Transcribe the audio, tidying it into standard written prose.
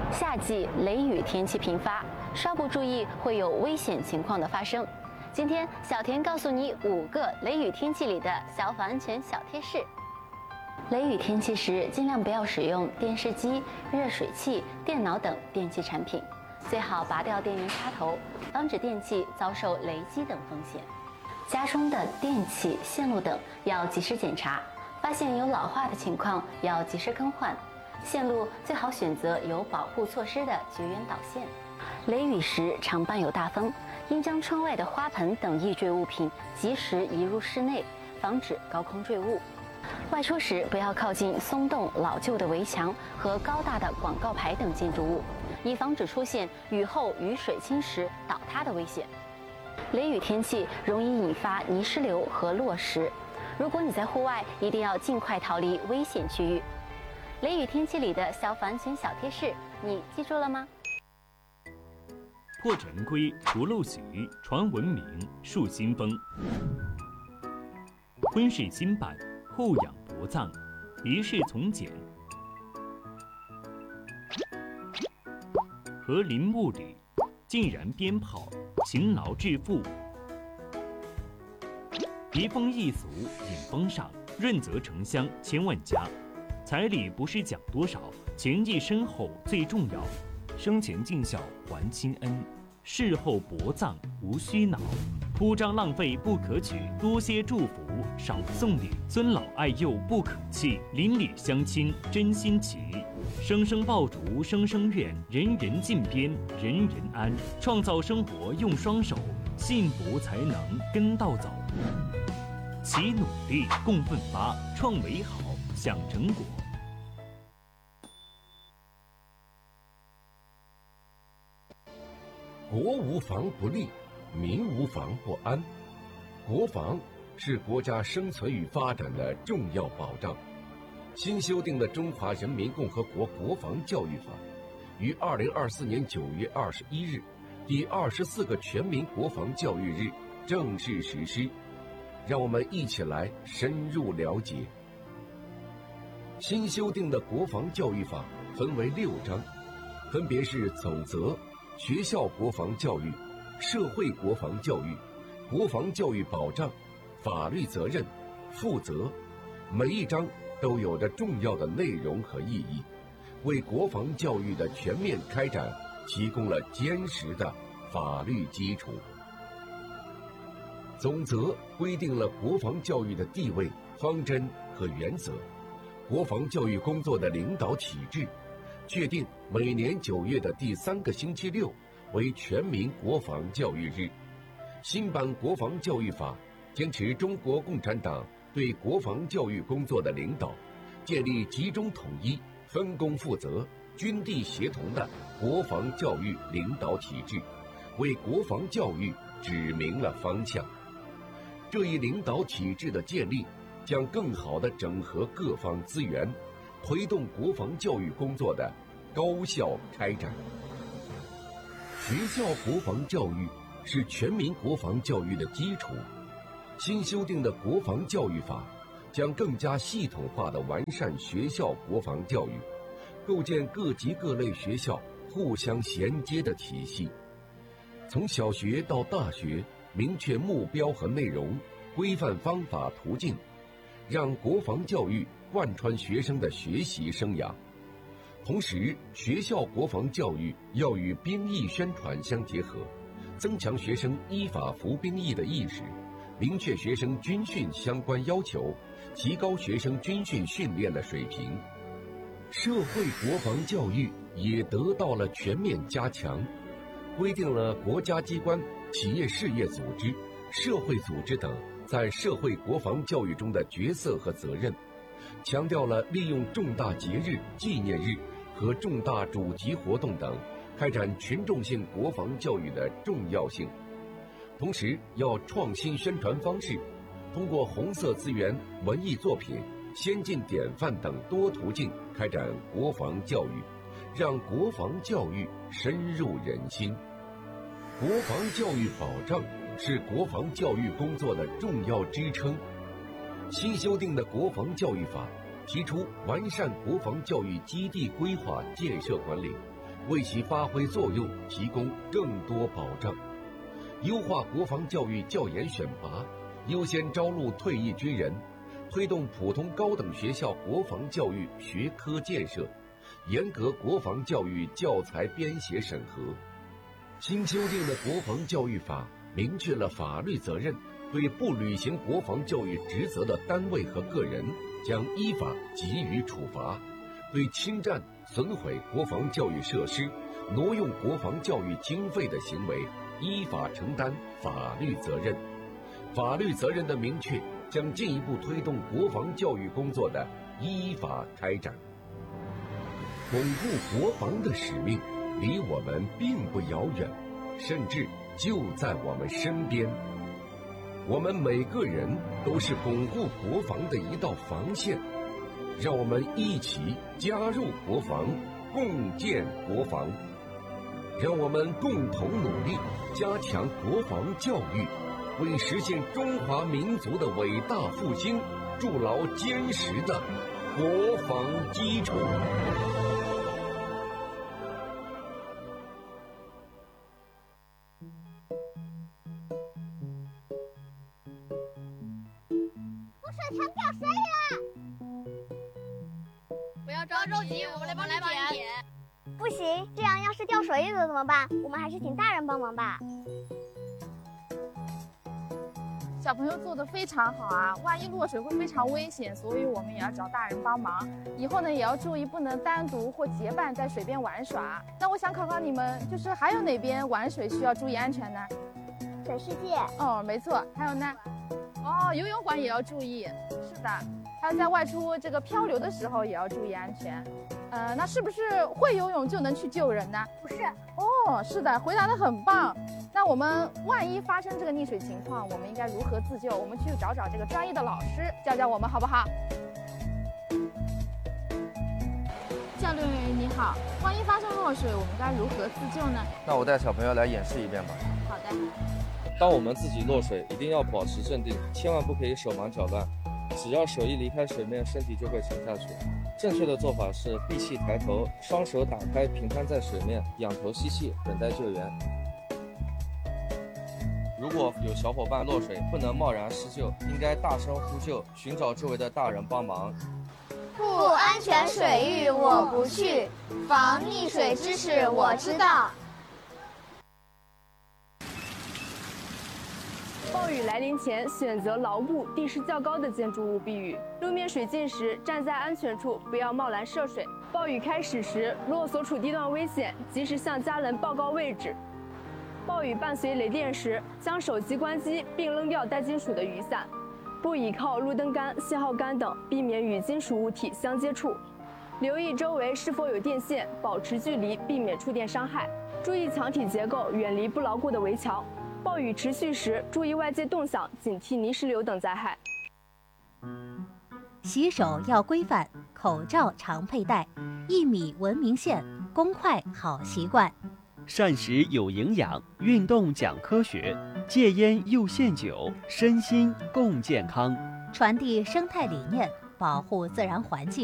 夏季雷雨天气频发，稍不注意会有危险情况的发生。今天小田告诉你5个雷雨天气里的消防安全小贴士。雷雨天气时，尽量不要使用电视机、热水器、电脑等电器产品，最好拔掉电源插头，防止电器遭受雷击等风险。家中的电器、线路等要及时检查，发现有老化的情况要及时更换。线路最好选择有保护措施的绝缘导线。雷雨时常伴有大风，应将窗外的花盆等易坠物品及时移入室内，防止高空坠物。外出时不要靠近松动老旧的围墙和高大的广告牌等建筑物，以防止出现雨后雨水侵蚀倒塌的危险。雷雨天气容易引发泥石流和落石，如果你在户外，一定要尽快逃离危险区域。雷雨天气里的消防安全小贴士，你记住了吗？ 破陈规，除陋习，传文明，树新风。婚事兴办，后养薄葬，仪式从简。和林木里，竟燃鞭炮，勤劳致富。移风易俗，引风尚，润泽城乡千万家。彩礼不是讲多少，情谊深厚最重要。生前尽孝还亲恩，事后薄葬无虚恼。铺张浪费不可取，多些祝福少送礼。尊老爱幼不可弃，邻里乡亲真心齐。声声爆竹声声愿，人人尽边人人安。创造生活用双手，幸福才能跟到走。齐努力共奋发，创美好享成果。 国无防不立，民无防不安。国防是国家生存与发展的重要保障。新修订的《中华人民共和国国防教育法》于2024年9月21日第24个全民国防教育日正式实施。让我们一起来深入了解。新修订的国防教育法分为6章，分别是总则、学校国防教育、社会国防教育、国防教育保障、法律责任、负责，每一章都有着重要的内容和意义，为国防教育的全面开展提供了坚实的法律基础。总则规定了国防教育的地位、方针和原则，国防教育工作的领导体制，确定每年9月的第3个星期六为全民国防教育日。新版国防教育法坚持中国共产党对国防教育工作的领导，建立集中统一、分工负责、军地协同的国防教育领导体制，为国防教育指明了方向。这一领导体制的建立，将更好地整合各方资源，推动国防教育工作的高效开展。学校国防教育是全民国防教育的基础。新修订的国防教育法将更加系统化地完善学校国防教育，构建各级各类学校互相衔接的体系。从小学到大学，明确目标和内容，规范方法途径，让国防教育贯穿学生的学习生涯。同时，学校国防教育要与兵役宣传相结合，增强学生依法服兵役的意识，明确学生军训相关要求，提高学生军训训练的水平。社会国防教育也得到了全面加强，规定了国家机关、企业事业组织、社会组织等在社会国防教育中的角色和责任，强调了利用重大节日、纪念日和重大主题活动等开展群众性国防教育的重要性。同时，要创新宣传方式，通过红色资源、文艺作品、先进典范等多途径开展国防教育，让国防教育深入人心。国防教育保障是国防教育工作的重要支撑。新修订的国防教育法提出完善国防教育基地规划建设管理， 为其发挥作用提供更多保障。优化国防教育教研选拔，优先招录退役军人，推动普通高等学校国防教育学科建设，严格国防教育教材编写审核。新修订的国防教育法明确了法律责任，对不履行国防教育职责的单位和个人将依法给予处罚，对侵占、损毁国防教育设施、挪用国防教育经费的行为依法承担法律责任。法律责任的明确将进一步推动国防教育工作的依法开展。巩固国防的使命离我们并不遥远，甚至就在我们身边。我们每个人都是巩固国防的一道防线，让我们一起加入国防，共建国防。让我们共同努力，加强国防教育，为实现中华民族的伟大复兴筑牢坚实的国防基础。 水塘掉水里了！ 不要着急，我们来帮你捡。 不行，这样要是掉水里了怎么办？我们还是请大人帮忙吧。 小朋友做得非常好啊，万一落水会非常危险，所以我们也要找大人帮忙。以后呢，也要注意不能单独或结伴在水边玩耍。那我想考考你们，就是还有哪边玩水需要注意安全呢？ 水世界。 哦，没错。还有呢？哦，游泳馆也要注意。是的，还有在外出这个漂流的时候也要注意安全。那是不是会游泳就能去救人呢？ 不是。 哦，是的，回答得很棒。那我们万一发生这个溺水情况，我们应该如何自救？我们去找这个专业的老师教教我们，好不好？教练员你好，万一发生落水，我们该如何自救呢？ 那我带小朋友来演示一遍吧。 好的。 当我们自己落水，一定要保持镇定，千万不可以手忙脚乱。只要手一离开水面，身体就会沉下去。正确的做法是闭气抬头，双手打开，平摊在水面，仰头吸气，等待救援。如果有小伙伴落水，不能贸然施救，应该大声呼救，寻找周围的大人帮忙。 不安全水域我不去，防溺水知识我知道。 暴雨来临前，选择牢固、地势较高的建筑物避雨。路面水浸时，站在安全处，不要贸然涉水。暴雨开始时，若所处地段危险，及时向家人报告位置。暴雨伴随雷电时，将手机关机并扔掉带金属的雨伞。不倚靠路灯杆、信号杆等，避免与金属物体相接触。留意周围是否有电线，保持距离，避免触电伤害。注意墙体结构，远离不牢固的围墙。暴雨持续时，注意外界动向，警惕泥石流等灾害。 洗手要规范，口罩常佩戴，1米文明线，公筷好习惯。 膳食有营养，运动讲科学，戒烟又限酒，身心共健康。 传递生态理念，保护自然环境。